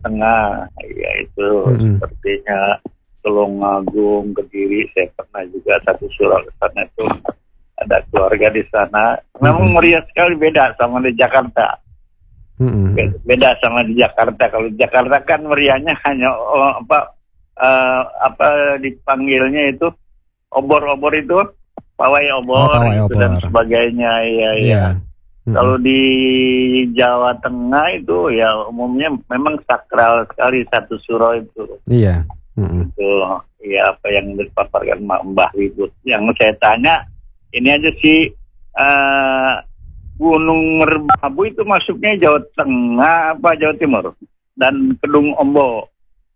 Tengah, yaitu sepertinya Tulungagung, Kediri. Saya pernah juga satu surau ke sana itu, ada keluarga di sana. Memang meriah sekali, beda sama di Jakarta. Beda sama di Jakarta. Kalau di Jakarta kan meriahnya hanya dipanggilnya itu obor-obor itu, pawai obor, gitu, dan sebagainya. Iya. Kalau di Jawa Tengah itu ya umumnya memang sakral sekali satu surau itu. Iya. Itu ya apa yang dipaparkan Mbah Ribut. Yang saya tanya ini aja sih, Gunung Merbabu itu masuknya Jawa Tengah apa Jawa Timur? Dan Kedung Ombo.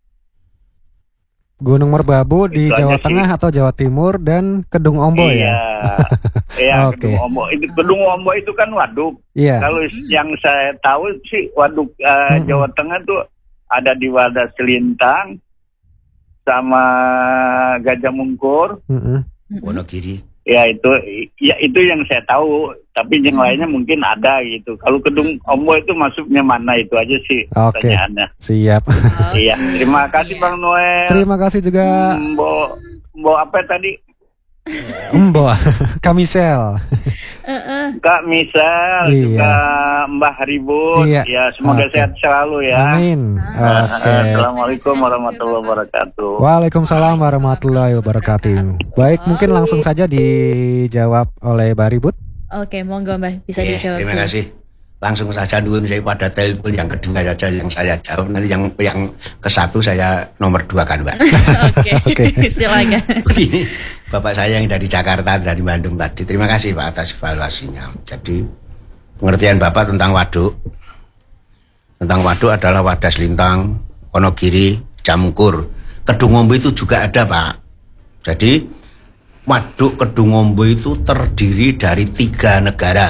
Gunung Merbabu di Jawa Tengah atau Jawa Timur, dan Kedung Ombo ya? Iya, Kedung Ombo. Kedung Ombo itu kan waduk. Iya. Kalau yang saya tahu sih waduk Jawa Tengah tuh ada di Wadas Selintang sama Gajah Mungkur. Wonogiri. Ya itu yang saya tahu, tapi yang lainnya mungkin ada gitu. Kalau Kedung Ombo itu masuknya mana, itu aja sih pertanyaannya. Siap. Iya, terima kasih Bang Noel. Terima kasih juga. Mbo apa tadi? Mbo, Kak Misel. Kak Misel, juga Mbah Ribut. Ya semoga sehat selalu ya. Amin. Assalamualaikum warahmatullahi wabarakatuh. Waalaikumsalam warahmatullahi wabarakatuh. Baik, mungkin langsung saja dijawab oleh Mbah Ribut. Oke, monggo Mbah, bisa dijawab. Terima kasih. Langsung saja dulu saya pada telepon yang kedua saja yang saya jawab. Nanti yang ke satu saya nomor 2 kan, Mbak. Oke. Silakan. Begini, Bapak saya yang dari Jakarta, dari Bandung tadi. Terima kasih Pak atas evaluasinya. Jadi pengertian Bapak tentang waduk. Tentang waduk adalah Wadas Lintang, Wonogiri, Jamungkur. Kedung Ombo itu juga ada, Pak. Jadi waduk Kedung Ombo itu terdiri dari 3 negara.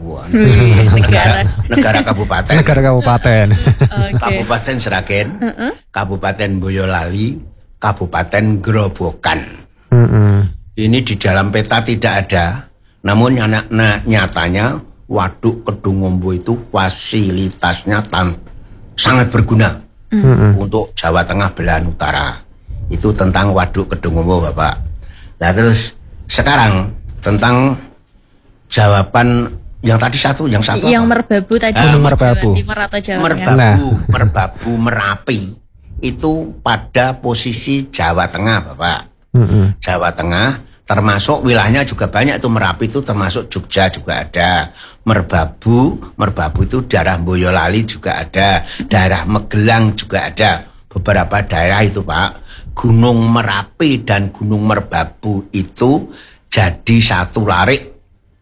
Negara kabupaten. Kabupaten Sragen, Kabupaten Boyolali, Kabupaten Grobogan. Ini di dalam peta tidak ada, namun nyatanya waduk Kedung Ombo itu fasilitasnya sangat berguna untuk Jawa Tengah belahan utara. Itu tentang waduk Kedung Ombo, Bapak. Nah terus sekarang tentang jawaban yang satu yang Merbabu tadi. Merbabu. Merbabu Merapi itu pada posisi Jawa Tengah, Bapak. Jawa Tengah termasuk wilayahnya juga banyak, itu Merapi itu termasuk Jogja juga ada. Merbabu itu daerah Boyolali juga ada, daerah Magelang juga ada. Beberapa daerah itu, Pak. Gunung Merapi dan Gunung Merbabu itu jadi satu larik.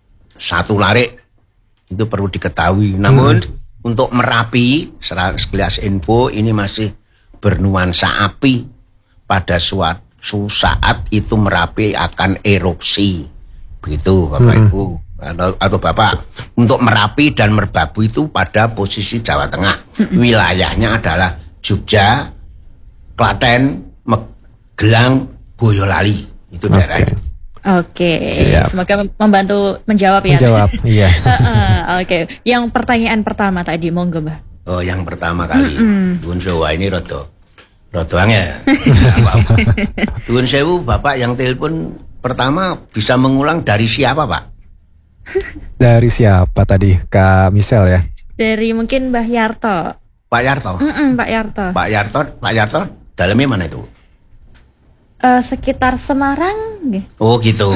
Itu perlu diketahui. Namun untuk Merapi, sekilas info, ini masih bernuansa api. Pada suatu saat itu Merapi akan erupsi. Begitu Bapak Ibu atau Bapak. Untuk Merapi dan Merbabu itu pada posisi Jawa Tengah. Wilayahnya adalah Jogja, Klaten, Magelang, Boyolali. Itu daerahnya. Oke, semoga membantu menjawab ya. Iya. Oke, yang pertanyaan pertama tadi, monggo Mbah. Oh, yang pertama kali. Nuwun sewu ini rodo angel. Nuwun sewu, Bapak yang telepon pertama bisa mengulang dari siapa, Pak? Dari siapa tadi? Kak Misel ya? Dari mungkin Mbah Yarto. Pak Yarto? Pak Yarto, dalamnya mana itu? Sekitar Semarang. Oh gitu.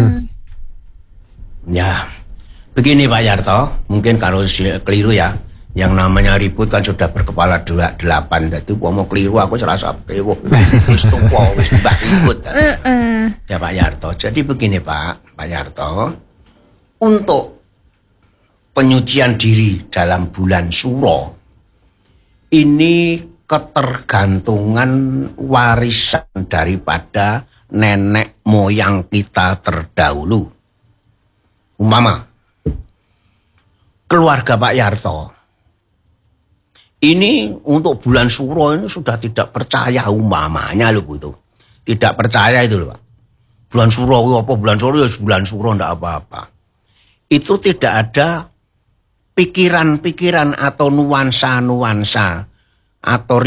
Ya, begini Pak Yarto, mungkin kalau keliru ya, yang namanya ribut kan sudah berkepala 8. Jadi mau keliru aku serasa wis mbah ribut. Ya Pak Yarto, jadi begini Pak Yarto, untuk penyucian diri dalam bulan Suro ini ketergantungan warisan daripada nenek moyang kita terdahulu. Umpama keluarga Pak Yarto ini untuk bulan Suro ini sudah tidak percaya, umpamanya loh itu. Tidak percaya itu loh Pak. Bulan Suro apa bulan Suro ya bulan Suro enggak apa-apa. Itu tidak ada pikiran-pikiran atau nuansa-nuansa atau